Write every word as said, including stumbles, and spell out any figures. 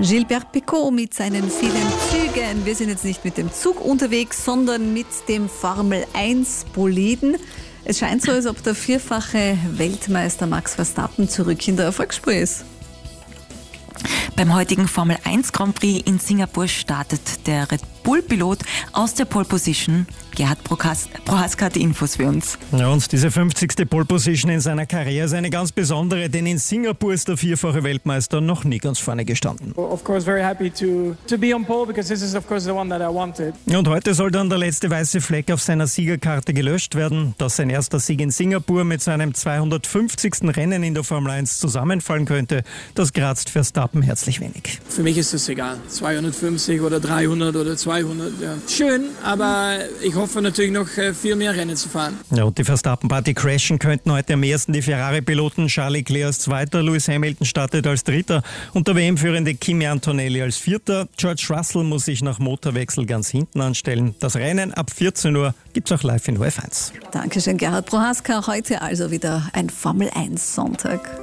Gilbert Picot mit seinen vielen Zügen. Wir sind jetzt nicht mit dem Zug unterwegs, sondern mit dem Formel eins Boliden. Es scheint so, als ob der vierfache Weltmeister Max Verstappen zurück in der Erfolgsspur ist. Beim heutigen Formel eins Grand Prix in Singapur startet der Red Bull-Pilot aus der Pole Position. Gerhard Prohaska hat die Infos für uns. Ja, und diese fünfzigste Pole Position in seiner Karriere ist eine ganz besondere, denn in Singapur ist der vierfache Weltmeister noch nie ganz vorne gestanden. Of course, very happy to to be on pole because this is of course the one that I wanted. Und heute soll dann der letzte weiße Fleck auf seiner Siegerkarte gelöscht werden, dass sein erster Sieg in Singapur mit seinem zweihundertfünfzigsten Rennen in der Formel eins zusammenfallen könnte. Das kratzt Verstappen herzlich wenig. Für mich ist es egal, zweihundertfünfzig oder dreihundert oder zweihundert. Ja. Schön, aber ich hoffe natürlich noch viel mehr Rennen zu fahren. Ja, und die Verstappen-Party crashen könnten heute am ersten die Ferrari-Piloten. Charles Leclerc als Zweiter, Lewis Hamilton startet als Dritter und der W M-führende Kimi Antonelli als Vierter. George Russell muss sich nach Motorwechsel ganz hinten anstellen. Das Rennen ab vierzehn Uhr gibt es auch live in O F eins. Dankeschön, Gerhard Prohaska. Heute also wieder ein Formel eins Sonntag.